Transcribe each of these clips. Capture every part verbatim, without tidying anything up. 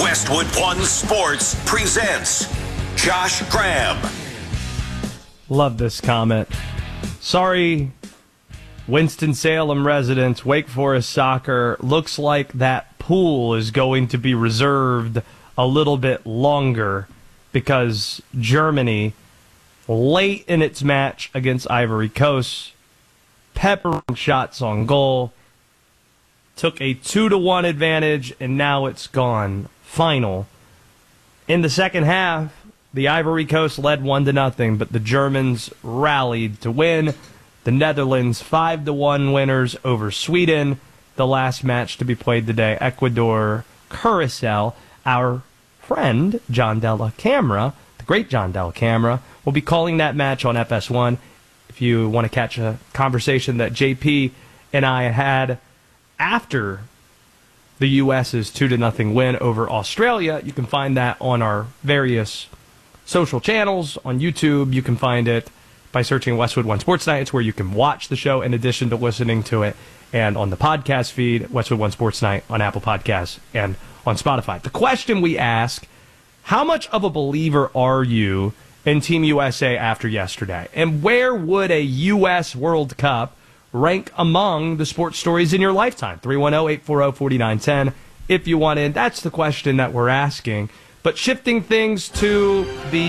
Westwood One Sports presents Josh Graham. Love this comment. Sorry, Winston-Salem residents, Wake Forest soccer, looks like that pool is going to be reserved a little bit longer because Germany, late in its match against Ivory Coast, peppering shots on goal, took a two to one advantage, and now it's gone. Final. In the second half, the Ivory Coast led one to nothing, but the Germans rallied to win. The Netherlands five to one winners over Sweden. The last match to be played today, Ecuador Curacao. Our friend John Della Camera, the great John Della Camera, will be calling that match on F S one. If you want to catch a conversation that J P and I had after the U S's two to nothing win over Australia, you can find that on our various social channels. On YouTube, you can find it by searching Westwood One Sports Night. It's where you can watch the show in addition to listening to it. And on the podcast feed, Westwood One Sports Night on Apple Podcasts and on Spotify. The question we ask, how much of a believer are you in Team U S A after yesterday? And where would a U S World Cup rank among the sports stories in your lifetime? three one zero, eight four zero, four nine one zero if you want in. That's the question that we're asking. But shifting things to the...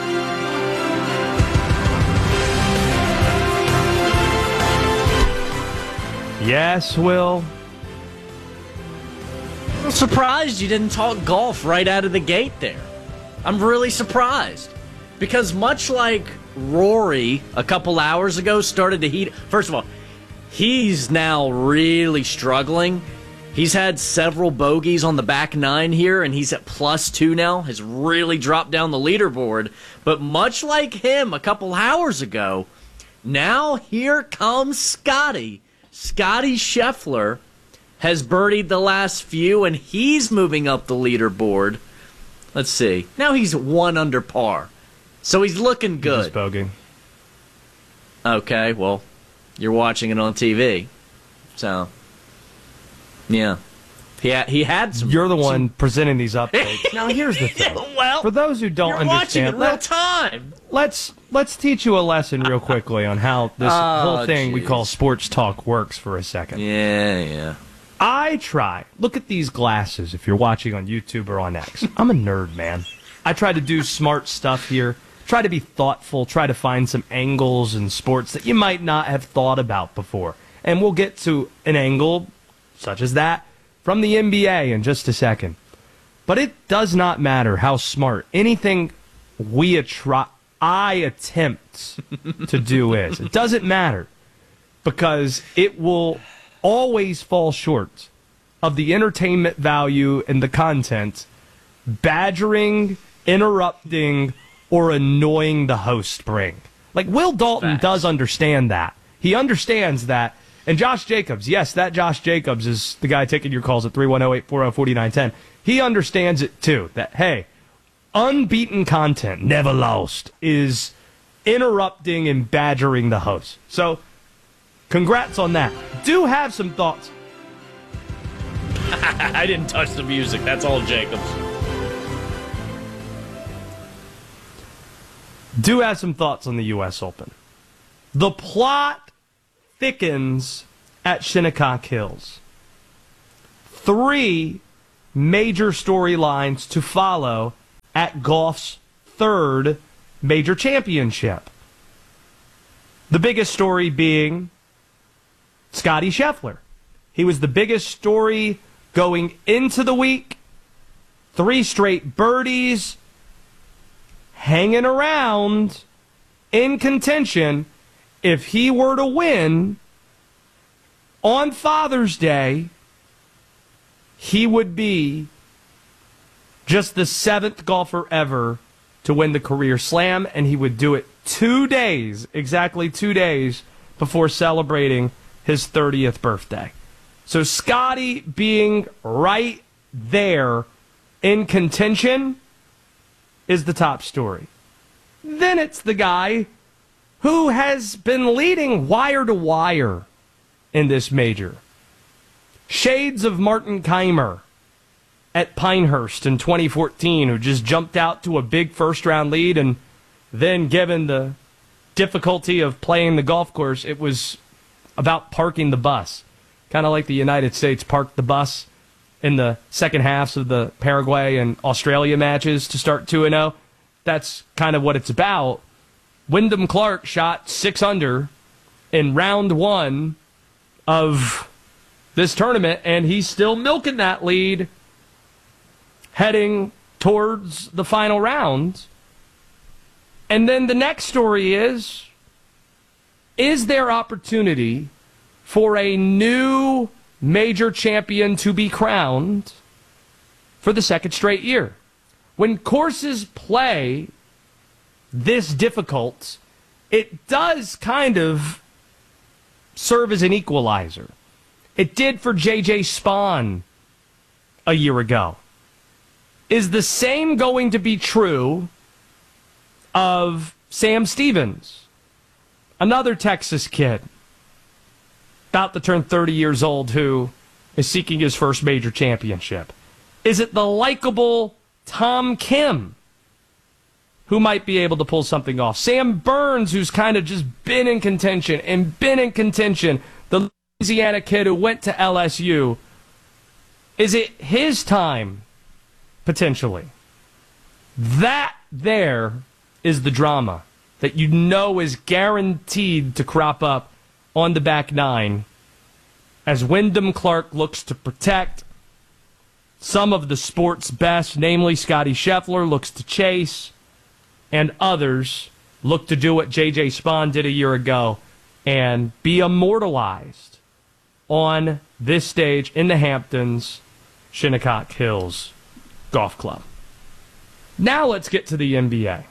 Yes, Will? I'm surprised you didn't talk golf right out of the gate there. I'm really surprised. Because much like Rory a couple hours ago started to heat... First of all, he's now really struggling. He's had several bogeys on the back nine here, and he's at plus two now. Has really dropped down the leaderboard. But much like him a couple hours ago, now here comes Scotty. Scotty Scheffler has birdied the last few, and he's moving up the leaderboard. Let's see. Now he's one under par. So he's looking good. He's bogeying. Okay, well, you're watching it on T V. So, yeah. He had, he had some... You're the one some... presenting these updates. Now, here's the thing. Well, for those who don't you're understand... watching it real time. Let's, let's teach you a lesson real quickly on how this oh, whole thing geez. we call sports talk works for a second. Yeah, yeah. I try. Look at these glasses if you're watching on YouTube or on X. I'm a nerd, man. I try to do smart stuff here. Try to be thoughtful. Try to find some angles in sports that you might not have thought about before. And we'll get to an angle such as that from the N B A in just a second. But it does not matter how smart anything we atri- I attempt to do is. It doesn't matter because it will always fall short of the entertainment value and the content badgering, interrupting, or annoying the host bring. Like, Will Dalton Facts. does understand that. He understands that. And Josh Jacobs, yes, that Josh Jacobs is the guy taking your calls at three one zero, eight four zero, four nine one zero. He understands it, too, that, hey, unbeaten content, never lost, is interrupting and badgering the host. So, congrats on that. Do have some thoughts. I didn't touch the music. That's all Jacobs. Do have some thoughts on the U S Open. The plot thickens at Shinnecock Hills. Three major storylines to follow at golf's third major championship. The biggest story being Scotty Scheffler. He was the biggest story going into the week. Three straight birdies, hanging around in contention. If he were to win on Father's Day, he would be just the seventh golfer ever to win the career slam, and he would do it two days, exactly two days, before celebrating his thirtieth birthday. So Scotty being right there in contention is the top story. Then it's the guy who has been leading wire to wire in this major. Shades of Martin Keimer at Pinehurst in twenty fourteen, who just jumped out to a big first-round lead, and then given the difficulty of playing the golf course, it was about parking the bus. Kind of like the United States parked the bus in the second halves of the Paraguay and Australia matches to start two and oh. That's kind of what it's about. Wyndham Clark shot six under in round one of this tournament, and he's still milking that lead heading towards the final round. And then the next story is, is there opportunity for a new major champion to be crowned for the second straight year? When courses play this difficult, it does kind of serve as an equalizer. It did for J J Spaun a year ago. Is the same going to be true of Sam Stevens, another Texas kid, about to turn thirty years old, who is seeking his first major championship? Is it the likable Tom Kim who might be able to pull something off? Sam Burns, who's kind of just been in contention and been in contention, the Louisiana kid who went to L S U. Is it his time, potentially? That there is the drama that you know is guaranteed to crop up on the back nine as Wyndham Clark looks to protect some of the sport's best, namely Scotty Scheffler looks to chase, and others look to do what J J Spaun did a year ago and be immortalized on this stage in the Hamptons, Shinnecock Hills Golf Club. Now let's get to the N B A.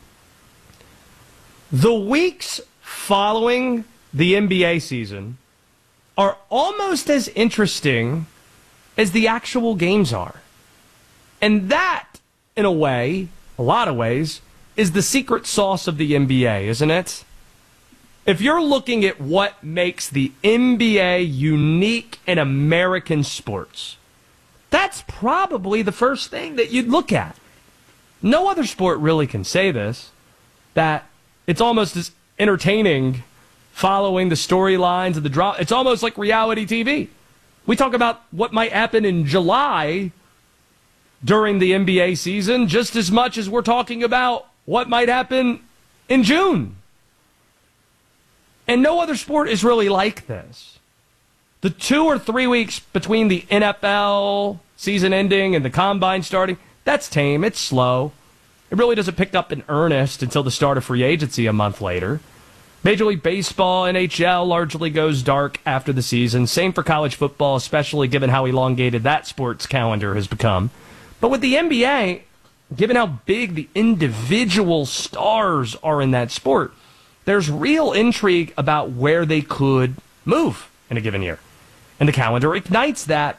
The weeks following the N B A season are almost as interesting as the actual games are. And that, in a way, a lot of ways, is the secret sauce of the N B A, isn't it? If you're looking at what makes the N B A unique in American sports, that's probably the first thing that you'd look at. No other sport really can say this, that it's almost as entertaining following the storylines of the drama. It's almost like reality T V. We talk about what might happen in July during the N B A season just as much as we're talking about what might happen in June. And no other sport is really like this. The two or three weeks between the N F L season ending and the combine starting, that's tame. It's slow. It really doesn't pick up in earnest until the start of free agency a month later. Major League Baseball, N H L, largely goes dark after the season. Same for college football, especially given how elongated that sports calendar has become. But with the N B A, given how big the individual stars are in that sport, there's real intrigue about where they could move in a given year. And the calendar ignites that,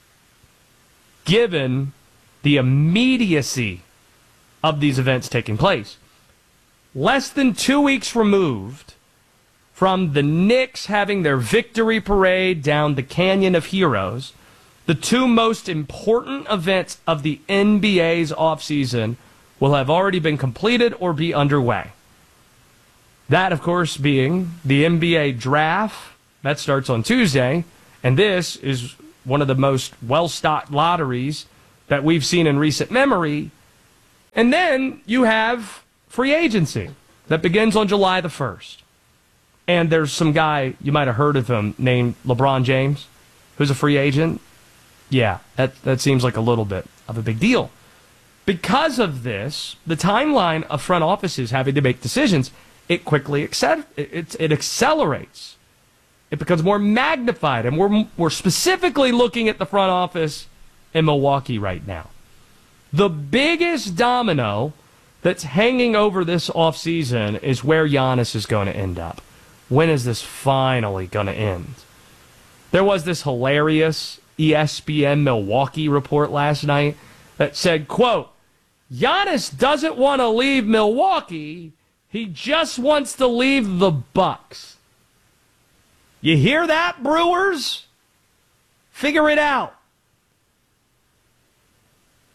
given the immediacy of these events taking place. Less than two weeks removed from the Knicks having their victory parade down the Canyon of Heroes, the two most important events of the N B A's offseason will have already been completed or be underway. That, of course, being the N B A draft. That starts on Tuesday, and this is one of the most well-stocked lotteries that we've seen in recent memory. And then you have free agency that begins on July the first. And there's some guy, you might have heard of him, named LeBron James, who's a free agent. Yeah, that, that seems like a little bit of a big deal. Because of this, the timeline of front offices having to make decisions, it quickly accept, it, it accelerates. It becomes more magnified, and we're, we're specifically looking at the front office in Milwaukee right now. The biggest domino that's hanging over this offseason is where Giannis is going to end up. When is this finally going to end? There was this hilarious E S P N Milwaukee report last night that said, quote, Giannis doesn't want to leave Milwaukee, he just wants to leave the Bucks. You hear that, Brewers? Figure it out.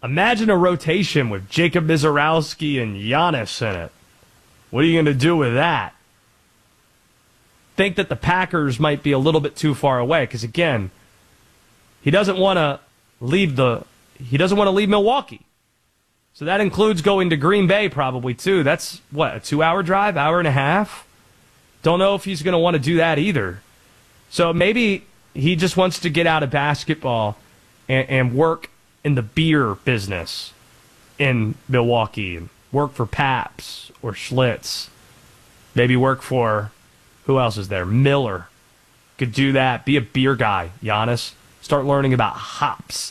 Imagine a rotation with Jacob Mizorowski and Giannis in it. What are you going to do with that? Think that the Packers might be a little bit too far away because, again, he doesn't want to leave the he doesn't want to leave Milwaukee. So that includes going to Green Bay probably too. That's what, a two-hour drive, hour and a half? Don't know if he's going to want to do that either. So maybe he just wants to get out of basketball and, and work in the beer business in Milwaukee and work for Pabst or Schlitz. Maybe work for, who else is there? Miller. Could do that. Be a beer guy, Giannis. Start learning about hops.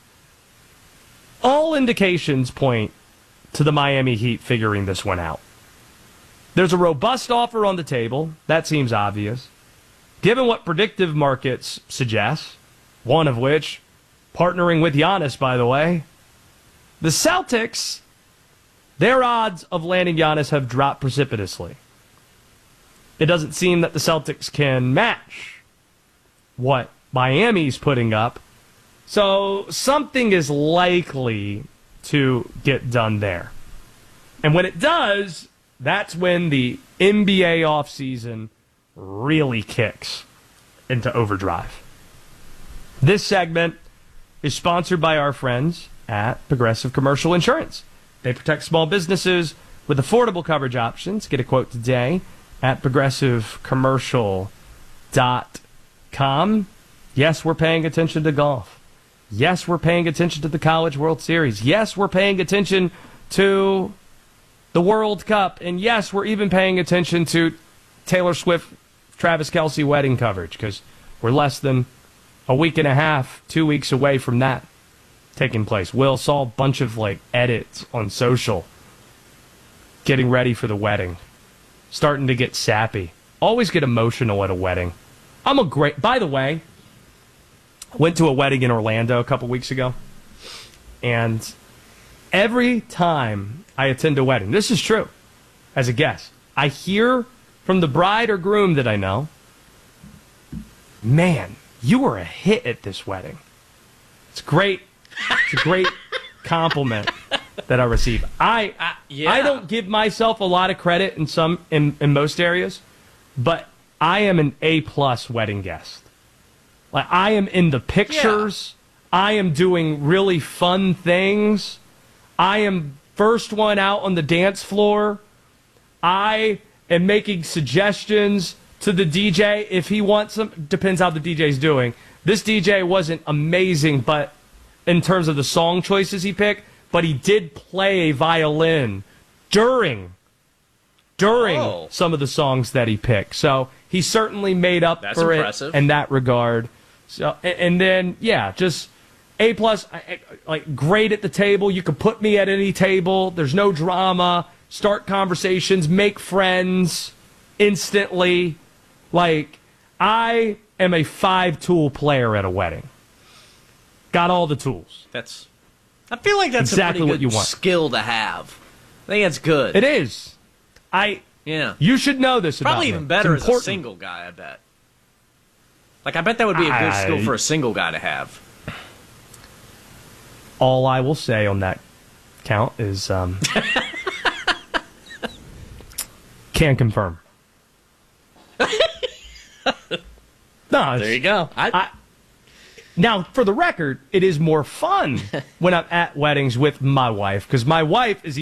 All indications point to the Miami Heat figuring this one out. There's a robust offer on the table. That seems obvious. Given what predictive markets suggest, one of which, partnering with Giannis, by the way, the Celtics, their odds of landing Giannis have dropped precipitously. It doesn't seem that the Celtics can match what Miami's putting up. So something is likely to get done there. And when it does, that's when the N B A offseason really kicks into overdrive. This segment is sponsored by our friends at Progressive Commercial Insurance. They protect small businesses with affordable coverage options. Get a quote today at progressive commercial dot com. Yes, we're paying attention to golf. Yes, we're paying attention to the College World Series. Yes, we're paying attention to the World Cup. And yes, we're even paying attention to Taylor Swift, Travis Kelce wedding coverage because we're less than a week and a half, two weeks away from that taking place. Will saw a bunch of like edits on social getting ready for the wedding. Starting to get sappy. Always get emotional at a wedding. I'm a great, by the way, went to a wedding in Orlando a couple weeks ago. And every time I attend a wedding, this is true, as a guest, I hear from the bride or groom that I know, man, you were a hit at this wedding. It's great. It's a great compliment that I receive. I Uh, yeah. I don't give myself a lot of credit in some in, in most areas, but I am an A plus wedding guest. Like I am in the pictures. I am doing really fun things. I am first one out on the dance floor. I am making suggestions to the D J if he wants some. Depends how the D J's doing. This D J wasn't amazing, but in terms of the song choices he picked, but he did play a violin during during Oh. some of the songs that he picked. So he certainly made up That's for impressive. it in that regard. So and, and then yeah, just A plus, like great at the table. You can put me at any table. There's no drama. Start conversations, make friends instantly. Like I am a five-tool player at a wedding. Got all the tools. That's. I feel like that's Exactly a pretty what good you want. skill to have. I think that's good. It is. I. Yeah. You should know this about Probably me. even It's better as a important. single guy, I bet. Like, I bet that would be a good I- skill for a single guy to have. All I will say on that count is um, can confirm. No, There you go. I, I, now, for the record, it is more fun when I'm at weddings with my wife because my wife is